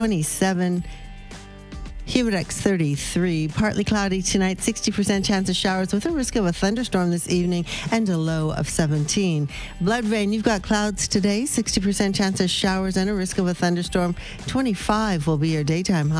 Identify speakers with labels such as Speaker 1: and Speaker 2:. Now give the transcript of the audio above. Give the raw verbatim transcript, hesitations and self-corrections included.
Speaker 1: twenty-seven. Humidex thirty-three. Partly cloudy tonight, sixty percent chance of showers with a risk of a thunderstorm this evening and a low of seventeen. Blood rain, you've got clouds today, sixty percent chance of showers and a risk of a thunderstorm. twenty-five will be your daytime high.